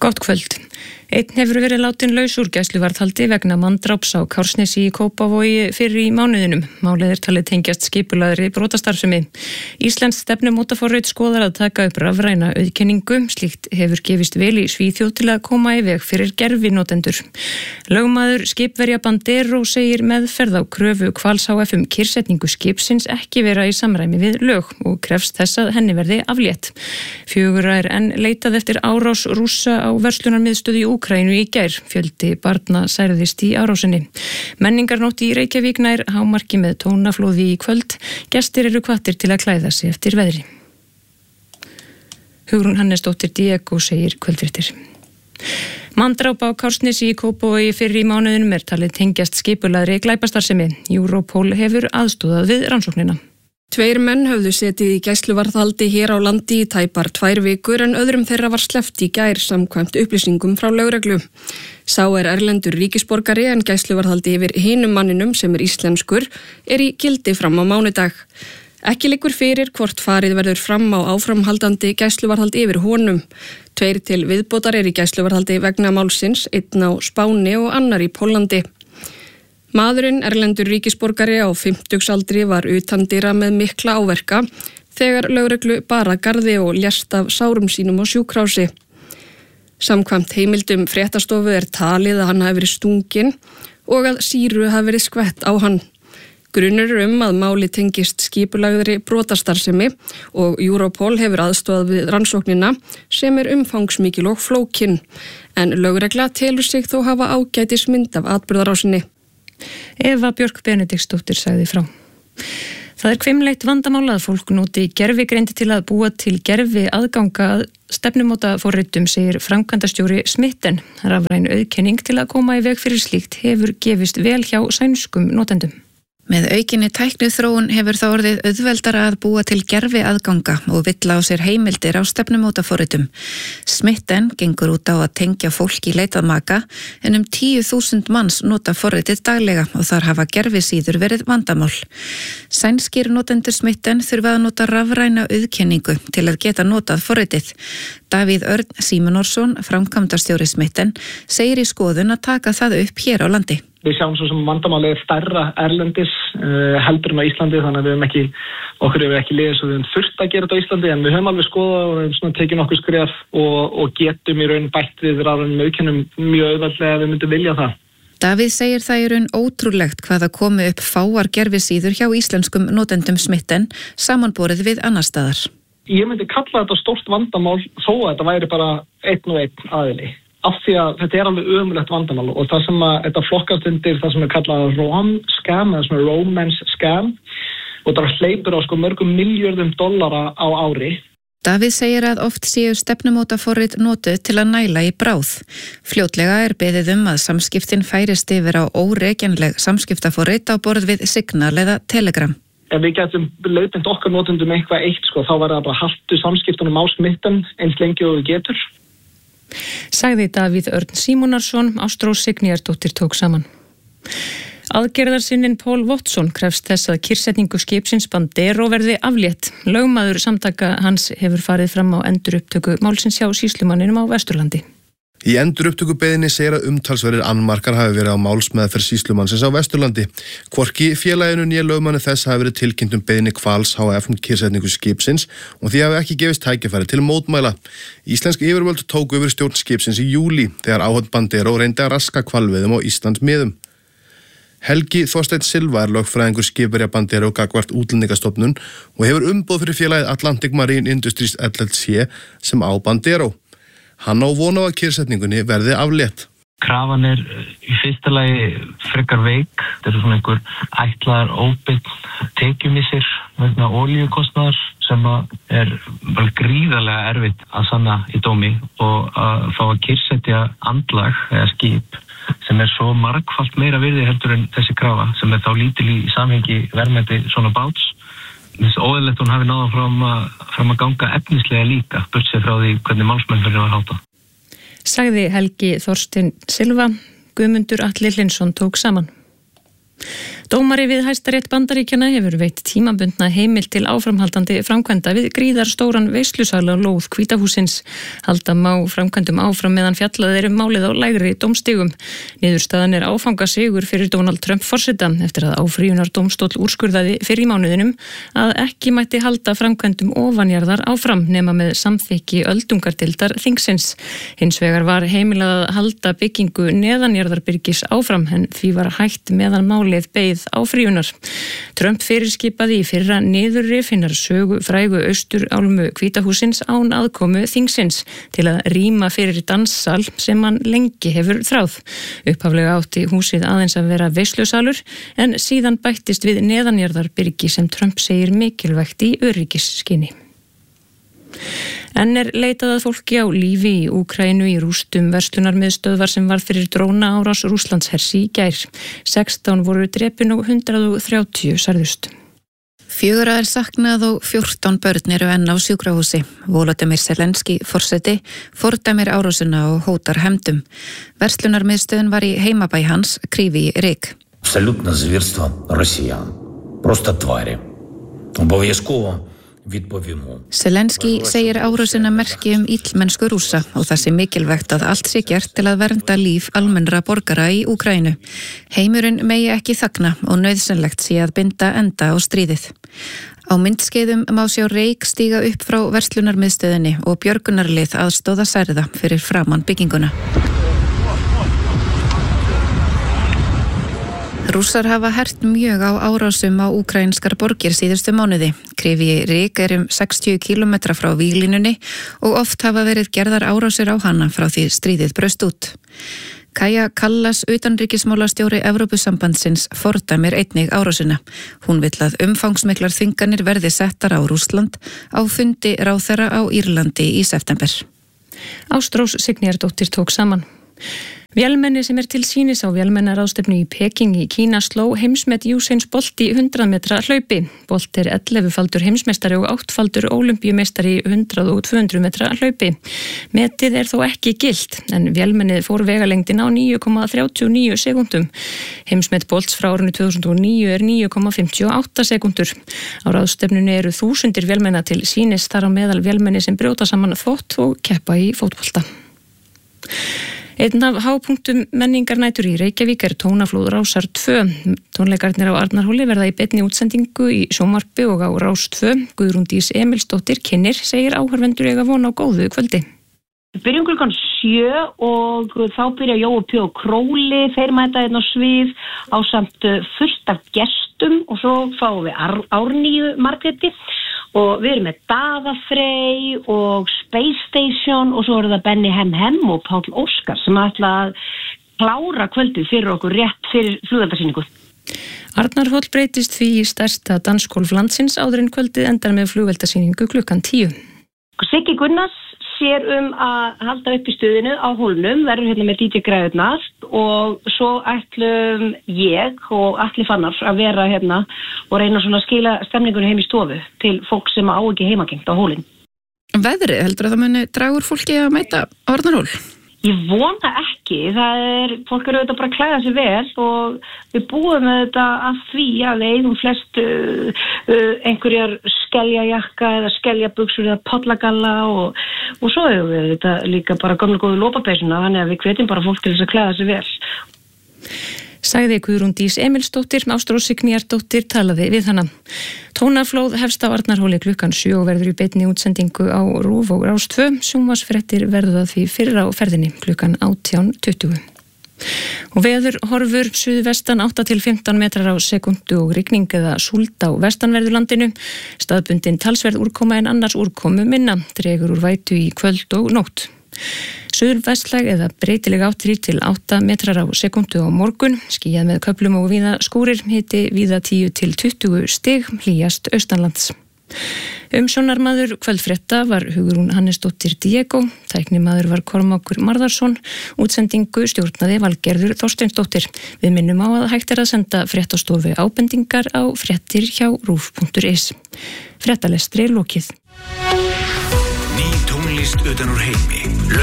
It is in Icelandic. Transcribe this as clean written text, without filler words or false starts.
Gott kvöld. Einn hefur verið látin laus úr gæsluvarðhaldi vegna manndráps á Kársnesi í Kópavogi fyrr í mánuðinum. Málið talið tengjast skipulagðri brotastarfsemi. Íslenskt stefnumótaforrit skoðar að taka upp rafræna auðkenningu. Slíkt hefur gefist vel í Svíþjóð til að koma í veg fyrir gervinotendur. Lögmaður skipverja Bandero segir meðferð á kröfu Hvals HF kyrrsetningu skipsins ekki vera í samræmi við lög og krefst þess að henni verði aflétt. 4 enn leitað eftir árás Rússa á verslunarmiðstöð í Úkraínu í gær. Fjöldi barna særðist í árásinni. Menningarnótt í Reykjavík nær hámarki með tónaflóði í kvöld. Gestir eru hvattir til að klæða sig eftir veðri. Hugrún Hannesdóttir Diego segir kvöldfréttir. Manndráp á Kársnesi í Kópavogi fyrr í mánuðinum talið tengjast skipulagðri glæpastarfsemi. Europol hefur aðstoðað við rannsóknina. 2 menn höfðu setið í gæsluvarðhaldi hér á landi í tæpar 2 vikur en öðrum þeirra var sleppt í gær samkvæmt upplýsingum frá lögreglu. Sá erlendur ríkisborgari en gæsluvarðhaldi yfir hinum manninum sem íslenskur í gildi fram á mánudag. Ekki liggur fyrir hvort farið verður fram á áframhaldandi gæsluvarðhaldi yfir honum. 2 til viðbótar í gæsluvarðhaldi vegna málsins, 1 á Spáni og annar í Póllandi. Maðurinn, erlendur ríkisborgari á 50-aldri, var utandyra með mikla áverka þegar lögreglu bar að garði og lést af sárum sínum á sjúkrási. Samkvæmt heimildum fréttastofu talið að hann hafi verið stunginn og að sýru hafi verið skvett á hann. Grunur að máli tengist skipulagðri brotastarfsemi og Europol hefur aðstoðað við rannsóknina sem umfangsmikil og flókin, en lögregla telur sig þó hafa ágætismynd af atburðarásinni. Eva Björk Benediktsdóttir sagði frá. Það hvimleitt vandamál að fólk noti gervigreind til að búa til gervi aðganga að stefnumótaforritum, segir framkvæmdastjóri Smitten. Rafræn auðkenning til að koma í veg fyrir slíkt hefur gefist vel hjá sænskum notendum. Með aukinni tækniþróun hefur það orðið auðveldara að búa til gervi aðganga og villa á sér heimildir á stefnumótaforritum. Smitten gengur út á að tengja fólk í leitað maka en 10.000 manns nota forritið daglega og þar hafa gervisíður verið vandamál. Sænskir notendur Smitten þurfa að nota rafræna auðkenningu til að geta notað forritið. Davíð Örn Símonorsson, framkvæmdastjóri Smitten, segir í skoðun að taka það upp hér á landi. Við sjáum svo sem vandamálið stærra erlendis heldur en á Íslandi, þannig að okkur hefur ekki liðið svo við höfum þurft að gera þetta á Íslandi, en við höfum alveg skoðað og við höfum tekið nokkuð skref og getum í raun bætt við rafrænum auðkennum mjög auðveldlega ef við myndum vilja það. Davíð segir það í raun ótrúlegt hvað það komi upp fáar gervisíður hjá íslenskum notendum Smitten samanborið við annar staðar. Ég myndi kalla þetta stórt vandamál þó að þetta væri bara einn og einn aðili. Af því að þetta alveg ömurlegt vandamál og það sem þetta flokkast undir það sem kallað rom-scam eða svona romance scam og það hleypur á mörgum milljörðum dollara á ári. Davíð segir að oft séu stefnumótaforrit notuð til að næla í bráð. Fljótlega beðið að samskiptin færist yfir á órekjanleg samskiptaforrit á borð við Signal eða Telegram. Ef við getum leiðbeint okkar notendum eitthvað eitt, þá var það bara haltu samskiptunum á Smitten eins lengi og við getur. Sagði Davíð Örn Símonarsson. Ástrós Signýjardóttir tók saman. Aðgerðarsinnin Paul Watson krefst þess að kyrrsetningu skipsins Bandero verði aflétt. Lögmaður samtaka hans hefur farið fram á endurupptöku málsins hjá sýslumanninum á Vesturlandi. Í endurupptökubeiðinni segir að umtalsverðir annmarkar hafi verið á málsmeðferð sýslumannsins á Vesturlandi. Hvorki félaginu né lögmanni þess hafi verið tilkynnt beiðni Hvals HF kyrrsetningu skipsins og því hafi ekki gefist tækifæri til mótmæla. Íslensk yfirvöld tóku yfir stjórn skipsins í júlí þegar áhöfn Bandero reyndi að raska hvalveiðum á Íslandsmiðum. Helgi Þorsteinn Silva lögfræðingur skipverja Bandero gagnvart útlendingastofnun og hefur umboð fyrir félagið Atlantic Marine Industries LLC sem á Bandero. Hann á von á að kyrrsetningunni verði aflétt. Krafan í fyrsta lagi frekar veik. Þetta er svona einhver ætlaðar óbeinn tekjumissir vegna olíukostnaðar sem er bara gríðarlega erfitt að sanna í dómi og að fá að kyrrsetja andlag eða skip sem er svo margfalt meira virði heldur en þessi krafa sem er þá lítil í samhengi verðmæti svona báts. Þess óeðlilegt hún hafi náð fram að ganga efnislega líka, burtséð frá því hvernig málsmeðferðin var háttað. Sagði Helgi Þorsteinn Silva. Guðmundur Atli Hlynsson tók saman. Dómari við Hæstarétt Bandaríkjanna hefur veitt tímabundna heimild til áframhaldandi framkvæmda við gríðarstóran veislusal á lóð Hvíta hússins. Halda má framkvæmdum áfram meðan fjallað málið á lægri dómstigum. Niðurstaðan áfangasigur fyrir Donald Trump forseta eftir að áfrýjunardómstóll úrskurðaði fyrr í mánuðinum að ekki mætti halda framkvæmdum ofanjarðar áfram nema með samþykki öldungardeildar þingsins. Hins vegar var heimilað að halda byggingu neðanjarðarbyrgis áfram en því var hætt meðan málið beið áfrýjunar. Trump fyrirskipaði í fyrra niðurrif hinnar sögu frægu austurálmu Hvíta hússins án aðkomu þingsins til að rýma fyrir danssal sem hann lengi hefur þráð. Upphaflega átti húsið aðeins að vera veislusalur en síðan bættist við neðanjarðarbyrgi sem Trump segir mikilvægt í öryggisskyni. Enn leitað að fólki á lífi í Úkraínu í rústum verslunarmiðstöðvar sem varð fyrir drónaárás Rússlandshers í gær. 16 voru drepin og 130 særðust. 4 saknað og 14 börn eru enn á sjúkrahúsi. Volodymyr Zelenský forseti fordæmir árásina og hótar hefndum. Verslunarmiðstöðin var í heimabæ hans, Kryvyi Rih. Абсолютно звірство росіян. Просто тварі. Обов'язково відповімо. Zelenský segir árásina merki illmennsku Rússa og það sé mikilvægt að allt sé gert til að vernda líf almennra borgara í Úkraínu. Heimurinn megi ekki þagna og nauðsynlegt sé að binda enda á stríðið. Á myndskeiðum má sjá reyk stíga upp frá verslunarmiðstöðinni og björgunarlið aðstóða særða fyrir framan bygginguna. Rússar hafa hert mjög á árásum á úkraínskar borgir síðustu mánuði. Kryvyi Rih 60 km frá víglínunni og oft hafa verið gerðar árásir á hana frá því stríðið braust út. Kaja Kallas, utanríkismálastjóri Evrópusambandsins, fordæmir einnig árásina. Hún vill að umfangsmiklar þvinganir verði settar á Rússland á fundi ráðherra á Írlandi í september. Ástrós Signýjardóttir tók saman. Vélmenni sem til sýnis á vélmennaráðstefnu í Peking í Kína sló heimsmet Usain Bolt í 100 metra hlaupi. Bolt 11-faldur heimsmeistari og 8-faldur ólympíumeistari í 100 og 200 metra hlaupi. Metið þó ekki gilt, en vélmennið fór vegalengdin á 9,39 sekúndum. Heimsmet Bolts frá árinu 2009 9,58 sekúndur. Á ráðstefnunni eru þúsundir vélmenna til sýnis, þar á meðal vélmenni sem brjóta saman þvott og keppa í fótbolta. Einn af hápunktum menningarnætur í Reykjavík tónaflóð Rásar 2. Tónleikarnir á Arnarhóli verða í beinni útsendingu í sjónvarpi og á Rás 2. Guðrún Dís Emilsdóttir kynnir, segir áhorfendur eiga von á góðu kvöldi. Við byrjum klukkan 7 og þá byrja Jói P. og Króli, þeir mæta á svið á samt fullt af gestum og svo fáum við Árníu Margréti og við erum með Daða Frey og Space Station og svo eru það Benny Hem og Páll Óskar sem ætla að klára kvöldið fyrir okkur rétt fyrir flugeldasýningu. Arnarhóll breytist því í stærsta dansgólf landsins áður en kvöldið endar með flugeldasýningu klukkan 10. Siggi Gunnars sér að halda upp í stuðinu á hólnum, verður hérna með DJ Græðurnar og svo ætlum ég og Atli Fannar að vera hérna og reyna svona að skila stemningunni heim í stofu til fólk sem á ekki heimagengt á hólinn. Veðrið, heldur að það muni draga úr fólki að mæta á Arnarhól? Ég vona ekki, fólk eru auðvitað bara að klæða sig vel og við búum auðvitað að því að við eigum flest einhverjar skeljajakka eða skeljabuxur eða pollagalla og svo eigum við auðvitað líka bara gamla góðu lópapeysuna, þannig að við hvetjum bara fólk til þess að klæða sig vel. Sagði Guðrún Dís Emilsdóttir, Ástrós Signýjardóttir talaði við hana. Tónaflóð hefst á Arnarhóli klukkan 7 og verður í beinni útsendingu á RÚV og Rás 2. Sjónvarpsfréttir verða því fyrr á ferðinni klukkan 18:20. Og veður horfur suðvestan 8 til 15 metrar á sekundu og rigning eða súld á vestanverðu landinu. Staðbundin talsverð úrkoma en annars úrkomu minna, dregur úr vætu í kvöld og nótt. Suðvestlæg eða breytileg átt 3 til 8 metrar á sekundu á morgun, skýjað með köflum og víða skúrir, hiti víða 10 til 20 stig, hlýjast austanlands. Umsjónarmaður kvöldfrétta var Hugrún Hannesdóttir Diego, tæknimaður var Kormákur Marðarsson, útsendingu stjórnaði Valgerður Þorsteinsdóttir. Við minnum á að hægt að senda fréttastofu ábendingar á fréttir hjá rúv.is. Fréttalestri lokið. Ný tónlist utan úr heimi.